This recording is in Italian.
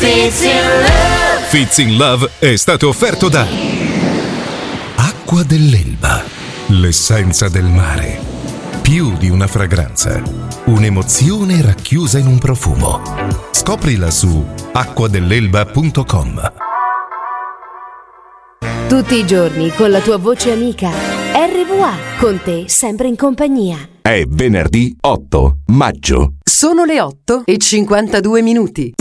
Fits in Love. Fits in Love è stato offerto da Acqua dell'Elba, l'essenza del mare. Più di una fragranza, un'emozione racchiusa in un profumo. Scoprila su acquadelelba.com. Tutti i giorni con la tua voce amica. RVA, con te sempre in compagnia. È venerdì 8 maggio. Sono le 8:52.